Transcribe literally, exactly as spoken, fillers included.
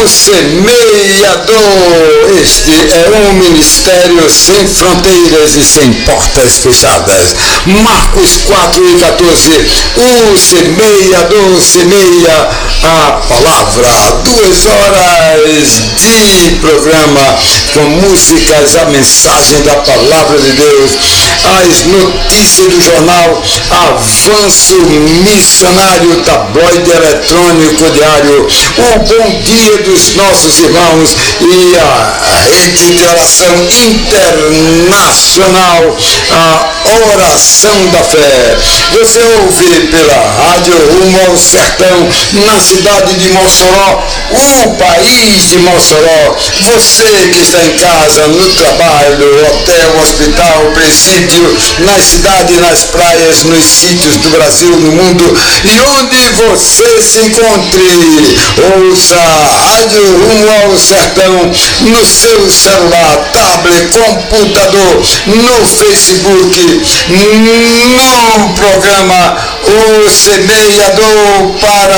Semeador. Este é um ministério sem fronteiras e sem portas fechadas. Marcos quatro e quatorze. O semeador semeia a palavra. Duas horas de programa com músicas, a mensagem da palavra de Deus, as notícias do jornal Avanço Missionário, tabloide eletrônico diário, o bom dia dos nossos irmãos e a rede de oração internacional, a oração da fé. Você ouve pela Rádio Rumo ao Sertão, na cidade de Mossoró, o país de Mossoró. Você que está em casa, no trabalho, hotel, hospital, presídio, na cidade, nas praias, nos sítios do Brasil, no mundo e onde você se encontre, ouça a Rádio Rumo ao Sertão no seu celular, tablet, computador, no Facebook, no programa O Semeador para